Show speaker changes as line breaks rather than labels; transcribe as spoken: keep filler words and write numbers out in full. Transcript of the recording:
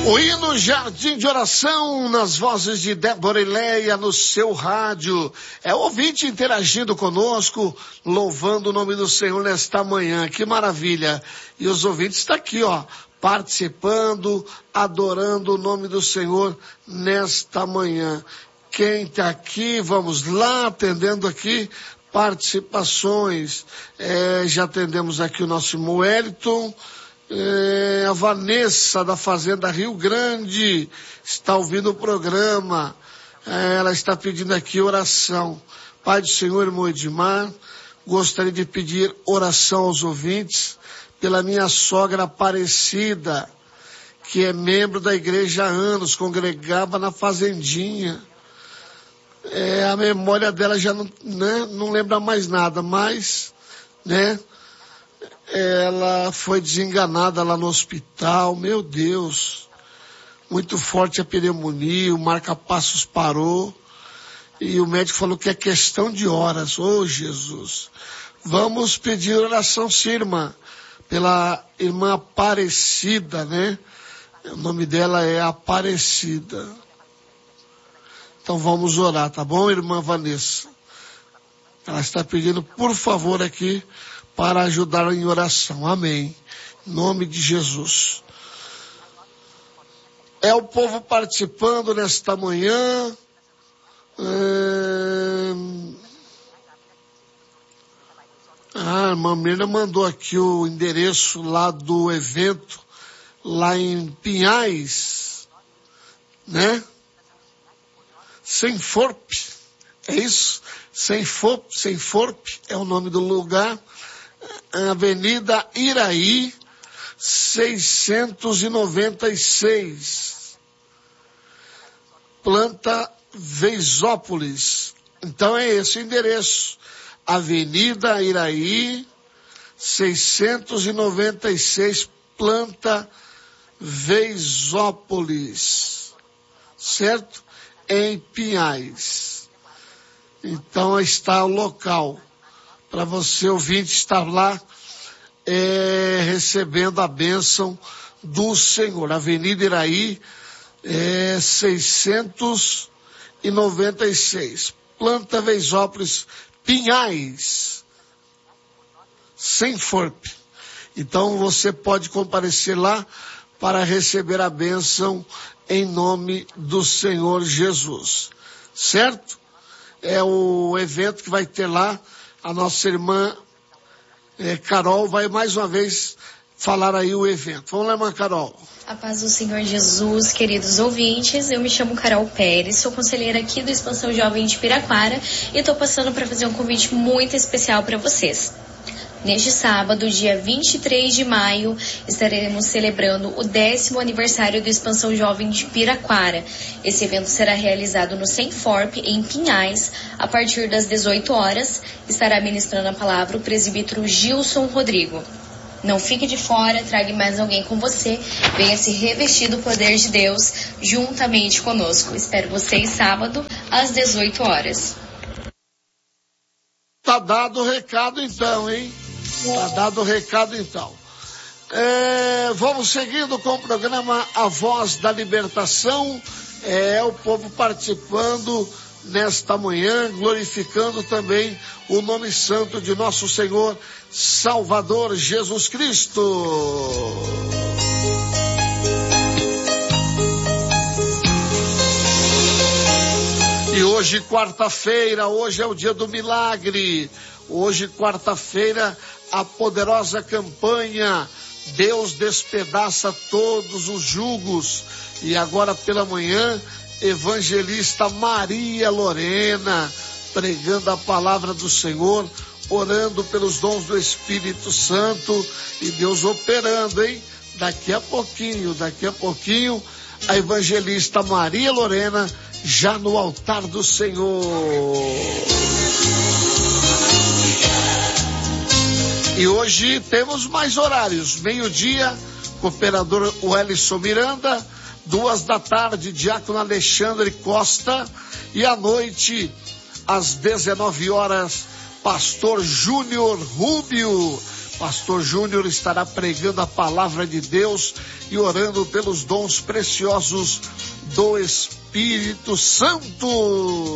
O hino Jardim de Oração, nas vozes de Débora e Leia, no seu rádio. É o ouvinte interagindo conosco, louvando o nome do Senhor nesta manhã. Que maravilha. E os ouvintes estão aqui, ó, participando, adorando o nome do Senhor nesta manhã. Quem está aqui, vamos lá, atendendo aqui participações. É, já atendemos aqui o nosso irmão Wellington. É, a Vanessa da Fazenda Rio Grande está ouvindo o programa. É, ela está pedindo aqui oração. Pai do Senhor, irmão Edmar, gostaria de pedir oração aos ouvintes pela minha sogra Aparecida, que é membro da igreja há anos, congregava na Fazendinha. É, a memória dela já não, né, não lembra mais nada, mas, né, ela foi desenganada lá no hospital. Meu Deus, muito forte a pneumonia, o marca-passos parou e o médico falou que é questão de horas. Ô, Jesus, vamos pedir oração, sim, irmã, pela irmã Aparecida, né? O nome dela é Aparecida. Então vamos orar, tá bom, irmã Vanessa? Ela está pedindo, por favor, aqui, para ajudar em oração. Amém. Em nome de Jesus. É o povo participando nesta manhã. Hum... Ah, a irmã Mirna mandou aqui o endereço lá do evento, lá em Pinhais, né? Sem Forp, é isso? Sem Forp, Sem Forp é o nome do lugar. Avenida Iraí, seiscentos e noventa e seis. Planta Veisópolis. Então é esse o endereço. Avenida Iraí, seiscentos e noventa e seis, Planta Veisópolis. Certo? Em Pinhais. Então está o local para você, ouvinte, estar lá é, recebendo a bênção do Senhor. Avenida Iraí, é, seiscentos e noventa e seis. Planta Veisópolis, Pinhais, sem Forp. Então você pode comparecer lá para receber a bênção em nome do Senhor Jesus. Certo? É o evento que vai ter lá. A nossa irmã é, Carol vai mais uma vez falar aí o evento. Vamos lá, irmã Carol.
A paz do Senhor Jesus, queridos ouvintes. Eu me chamo Carol Pérez, sou conselheira aqui do Expansão Jovem de Piraquara e estou passando para fazer um convite muito especial para vocês. Neste sábado, dia vinte e três de maio, estaremos celebrando o décimo aniversário do Expansão Jovem de Piraquara. Esse evento será realizado no Senforp, em Pinhais, a partir das dezoito horas. Estará ministrando a palavra o presbítero Gilson Rodrigo. Não fique de fora, traga mais alguém com você, venha se revestir do poder de Deus juntamente conosco. Espero vocês sábado, às dezoito horas.
Tá dado o recado então, hein? Tá dado o recado então. É, vamos seguindo com o programa A Voz da Libertação. É o povo participando nesta manhã, glorificando também o nome santo de nosso Senhor Salvador Jesus Cristo. E hoje, quarta-feira, hoje é o dia do milagre. Hoje, quarta-feira, a poderosa campanha Deus despedaça todos os jugos. E agora pela manhã, evangelista Maria Lorena, pregando a palavra do Senhor, orando pelos dons do Espírito Santo e Deus operando, hein? Daqui a pouquinho, daqui a pouquinho, a evangelista Maria Lorena já no altar do Senhor. E hoje temos mais horários. Meio-dia, cooperador Wellison Miranda. Duas da tarde, diácono Alexandre Costa. E à noite, às dezenove horas, pastor Júnior Rubio. Pastor Júnior estará pregando a palavra de Deus e orando pelos dons preciosos do Espírito Santo.